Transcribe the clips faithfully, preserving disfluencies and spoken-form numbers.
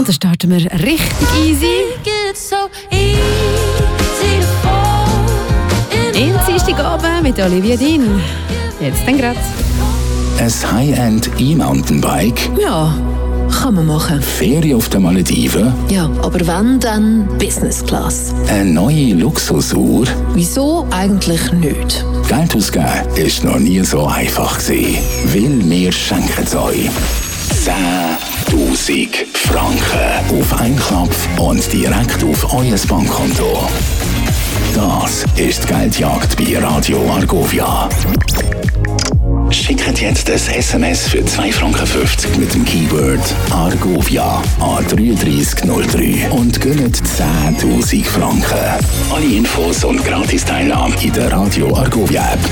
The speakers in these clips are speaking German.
Und dann starten wir richtig easy. In Dienstagabend mit Olivia Dean. Jetzt dann grad. Ein High-End E-Mountainbike. Ja, kann man machen. Ferien auf den Malediven. Ja, aber wenn, dann Business Class. Eine neue Luxusuhr. Wieso eigentlich nicht? Geld ausgeben ist noch nie so einfach gewesen. Weil wir schenken es euch. zehntausend Franken auf einen Knopf und direkt auf euer Bankkonto. Das ist die Geldjagd bei Radio Argovia. Schickt jetzt ein S M S für zwei Franken fünfzig mit dem Keyword Argovia an drei drei null drei und gönnt zehntausend Franken. Alle Infos und Gratis-Teilnahme in der Radio Argovia App.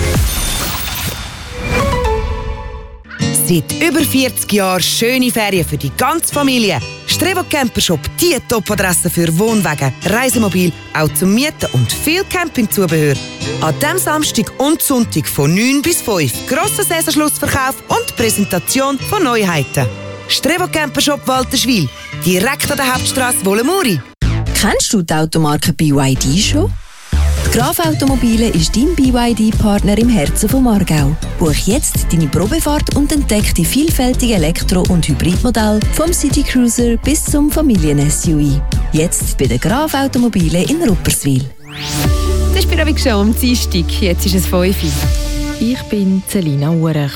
Seit über vierzig Jahren schöne Ferien für die ganze Familie. Strevo Campershop, die Top-Adresse für Wohnwagen, Reisemobil, auch zum Mieten und viel Campingzubehör. An diesem Samstag und Sonntag von neun bis fünf grosser Saisonschlussverkauf und Präsentation von Neuheiten. Strevo Campershop Walterswil, direkt an der Hauptstrasse Wollemuri. Kennst du die Automarke B Y D schon? Die Graf Automobile ist dein B Y D-Partner im Herzen vom Aargau. Buch jetzt deine Probefahrt und entdeck die vielfältigen Elektro- und Hybridmodelle vom City Cruiser bis zum Familien-S U V. Jetzt bei der Graf Automobile in Rupperswil. Das ist bei der schon am Dienstag. Jetzt ist es fünf Uhr. Ich bin Celina Urech.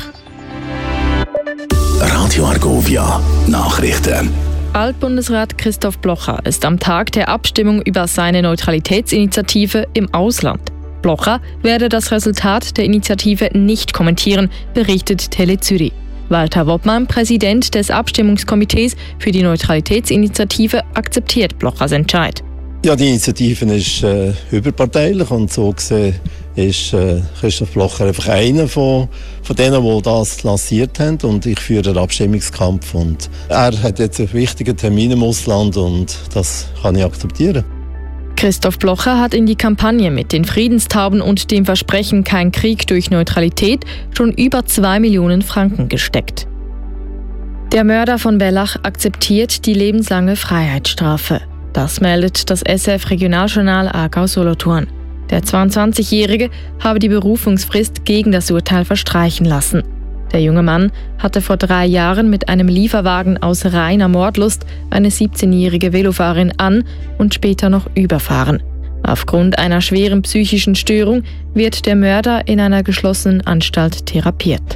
Radio Argovia Nachrichten. Altbundesrat Christoph Blocher ist am Tag der Abstimmung über seine Neutralitätsinitiative im Ausland. Blocher werde das Resultat der Initiative nicht kommentieren, berichtet Tele Zürich. Walter Woppmann, Präsident des Abstimmungskomitees für die Neutralitätsinitiative, akzeptiert Blochers Entscheid. Ja, die Initiative ist äh, überparteilich und so gesehen ist äh, Christoph Blocher einfach einer von, von denen, die das lanciert haben, und ich führe den Abstimmungskampf und er hat jetzt einen wichtigen Termin im Ausland und das kann ich akzeptieren. Christoph Blocher hat in die Kampagne mit den Friedenstauben und dem Versprechen Kein Krieg durch Neutralität schon über zwei Millionen Franken gesteckt. Der Mörder von Bellach akzeptiert die lebenslange Freiheitsstrafe. Das meldet das S R F-Regionaljournal Aargau-Solothurn. Der zweiundzwanzigjährige habe die Berufungsfrist gegen das Urteil verstreichen lassen. Der junge Mann hatte vor drei Jahren mit einem Lieferwagen aus reiner Mordlust eine siebzehnjährige Velofahrerin an- und später noch überfahren. Aufgrund einer schweren psychischen Störung wird der Mörder in einer geschlossenen Anstalt therapiert.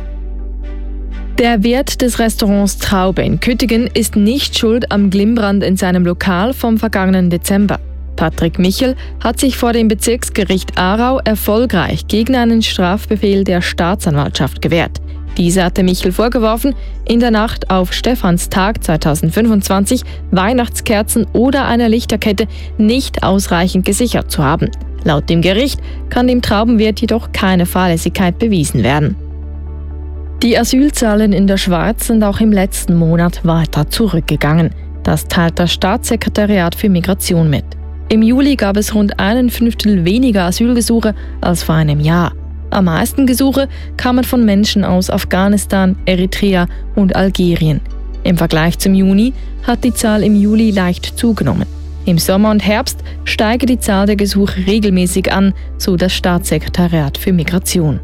Der Wirt des Restaurants Traube in Küttingen ist nicht schuld am Glimmbrand in seinem Lokal vom vergangenen Dezember. Patrick Michel hat sich vor dem Bezirksgericht Aarau erfolgreich gegen einen Strafbefehl der Staatsanwaltschaft gewehrt. Diese hatte Michel vorgeworfen, in der Nacht auf Stephanstag zweitausendfünfundzwanzig Weihnachtskerzen oder eine Lichterkette nicht ausreichend gesichert zu haben. Laut dem Gericht kann dem Traubenwirt jedoch keine Fahrlässigkeit bewiesen werden. Die Asylzahlen in der Schweiz sind auch im letzten Monat weiter zurückgegangen. Das teilt das Staatssekretariat für Migration mit. Im Juli gab es rund einen Fünftel weniger Asylgesuche als vor einem Jahr. Am meisten Gesuche kamen von Menschen aus Afghanistan, Eritrea und Algerien. Im Vergleich zum Juni hat die Zahl im Juli leicht zugenommen. Im Sommer und Herbst steige die Zahl der Gesuche regelmäßig an, so das Staatssekretariat für Migration.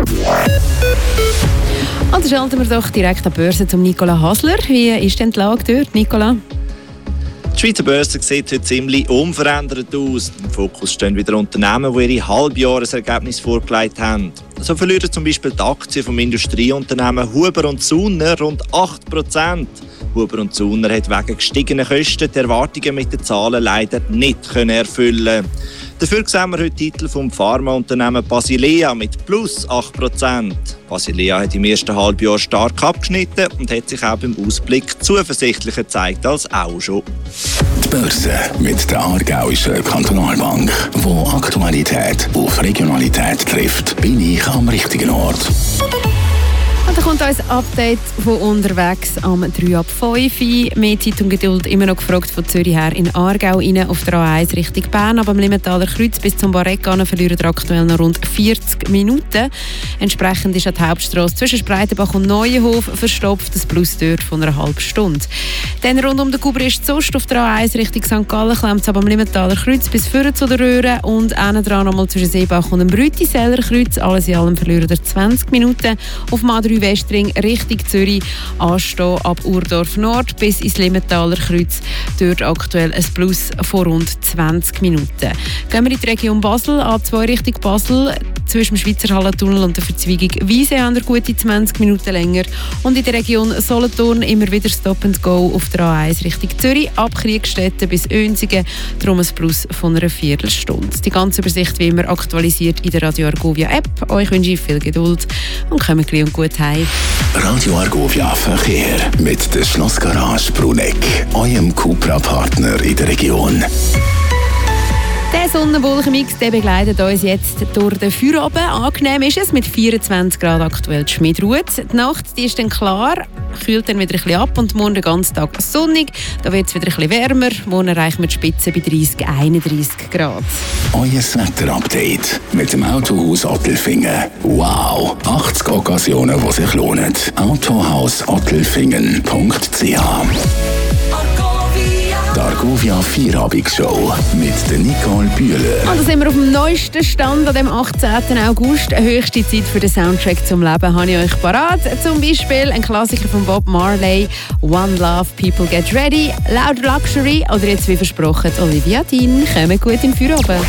Und dann schalten wir doch direkt an die Börse zum Nicola Hasler. Wie ist denn die Lage dort, Nicola? Die Schweizer Börse sieht heute ziemlich unverändert aus. Im Fokus stehen wieder Unternehmen, die ihre Halbjahresergebnisse vorgelegt haben. So verlieren zum Beispiel die Aktien vom Industrieunternehmen Huber und Suhner rund acht Prozent. Huber und Suhner hat wegen gestiegener Kosten die Erwartungen mit den Zahlen leider nicht erfüllen. Dafür sehen wir heute Titel vom Pharmaunternehmen Basilea mit plus acht Prozent. Basilea hat im ersten Halbjahr stark abgeschnitten und hat sich auch beim Ausblick zuversichtlicher gezeigt als auch schon. Die Börse mit der Aargauischen Kantonalbank, wo Aktualität auf Regionalität trifft, bin ich am richtigen Ort. Und dann kommt uns ein Update von unterwegs am drei ab fünf. Mehr Zeit und Geduld immer noch gefragt von Zürich her in Aargau rein auf der A eins Richtung Bern. Aber am Limmentaler Kreuz bis zum Barreck verlieren wir aktuell noch rund vierzig Minuten. Entsprechend ist die Hauptstrasse zwischen Spreitenbach und Neuenhof verstopft. Das Plus dort von einer halben Stunde. Dann rund um den Kuber ist Zost auf der A eins Richtung Sankt Gallen klemmt es aber am Limmentaler Kreuz bis vorne zu der Röhre und hinten dran nochmal zwischen Seebach und dem Brütiseller Kreuz. Alles in allem verlieren wir zwanzig Minuten. Auf dem A drei Westring Richtung Zürich anstehen ab Urdorf Nord bis ins Limmentaler Kreuz. Dort aktuell ein Plus von rund zwanzig Minuten. Gehen wir in die Region Basel, A zwei Richtung Basel. Zwischen dem Schweizer Hallentunnel und der Verzweigung Wiese haben wir gute zwanzig Minuten länger. Und in der Region Solothurn immer wieder Stop and Go auf der A eins Richtung Zürich, ab Kriegstetten bis Önsigen, darum ein Plus von einer Viertelstunde. Die ganze Übersicht wie immer aktualisiert in der Radio Argovia App. Euch wünsche ich viel Geduld und kommt gleich und gut heim. Radio Argovia Verkehr mit der Schlossgarage Bruneck, eurem Cupra-Partner in der Region. Der Sonnenwolkenmix begleitet uns jetzt durch den Feierabend. Angenehm ist es mit vierundzwanzig Grad aktuell Schmidruth. Die Nacht die ist dann klar, kühlt dann wieder ein bisschen ab und morgen den ganzen Tag sonnig. Da wird es wieder ein bisschen wärmer. Morgen erreichen wir die Spitze bei dreißig, einunddreißig Grad. Euer Wetter-Update mit dem Autohaus Ottelfingen. Wow! achtzig Occasionen, die sich lohnen. Autohaus Ottelfingen punkt c h. Die Argovia Vierabendsshow mit der Nicole Bühler. Und da sind wir auf dem neuesten Stand an dem achtzehnten August. Höchste Zeit für den Soundtrack zum Leben habe ich euch parat. Zum Beispiel ein Klassiker von Bob Marley, One Love, People Get Ready, Loud Luxury oder jetzt wie versprochen Olivia Dean. Kommt gut im Feierabend.